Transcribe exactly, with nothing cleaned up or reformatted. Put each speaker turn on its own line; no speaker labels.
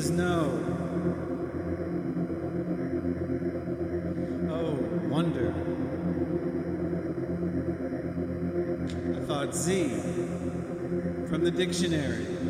was no. Oh, wonder. I thought Z from the dictionary.